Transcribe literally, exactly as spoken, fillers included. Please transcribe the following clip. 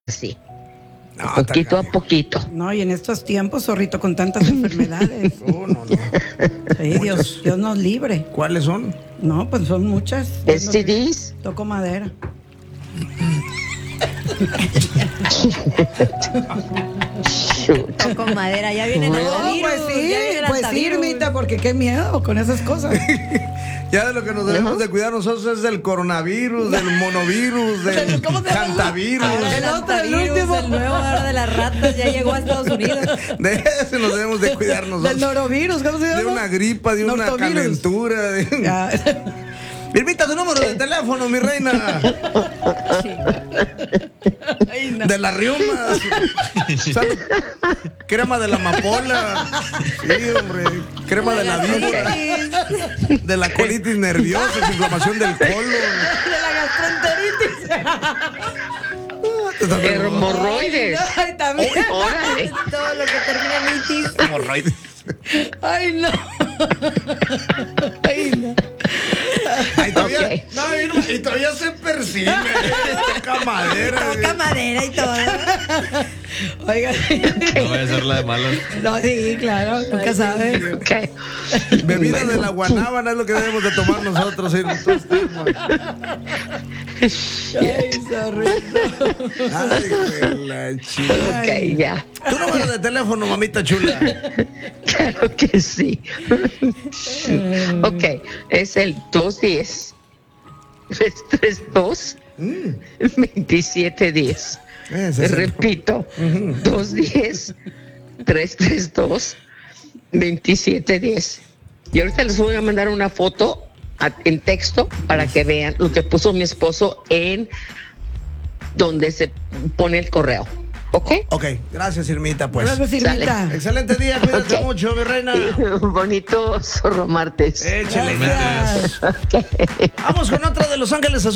así. No, poquito a poquito. No, y en estos tiempos, zorrito, con tantas enfermedades. No, no, no. Sí, Dios, Dios nos libre. ¿Cuáles son? No, pues son muchas. S T Ds. Toco madera. Con madera, ya viene el No, virus, pues sí, ya viene el pues sí, antivirus. Irmita, porque qué miedo con esas cosas. Ya de lo que nos debemos ¿No? de cuidar nosotros es del coronavirus, del monovirus, del ¿Cómo se llama? cantavirus. Ahora el El otro, el antivirus, último. el nuevo ahora de las ratas, ya llegó a Estados Unidos. De ese nos debemos de cuidar Del nosotros. norovirus, ¿cómo se llama? De una gripa, de una Nortovirus. calentura. De... Ya. Irmita, tu número de teléfono, mi reina. Ay, no. De las riumas. Sal- Crema de la amapola. Sí, hombre. Crema de la víbora. De la colitis nerviosa, inflamación del colon. De la gastroenteritis. Hemorroides. Ay, también. Órale. Todo lo que termina en itis. Hemorroides. Ay, no. Ay, no. Ay, todavía, Ok. no, y, no- y todavía se persigue. Toca madera. Toca madera y todo. Oiga. No voy a hacer la de malas. No, sí, claro, nunca sabes. Ok. Bebida de la guanábana es lo que debemos de tomar nosotros. ¿Sí? Ay, zorrito. Ay, güey, la chica. Ok, ya. Tu número de teléfono, mamita chula. Claro que sí. Ok, es el dos uno cero, tres tres dos, dos siete uno cero. Ese es el- Repito, dos uno cero, tres tres dos, dos siete uno cero. Y ahorita les voy a mandar una foto a- en texto para que vean lo que puso mi esposo en donde se pone el correo. ¿Ok? Ok, gracias, Irmita, pues. Gracias, Irmita. Excelente día, cuídate Ok. mucho, mi reina. Bonito zorro martes. Échale Gracias. ganas. Vamos con otra de Los Ángeles Azules.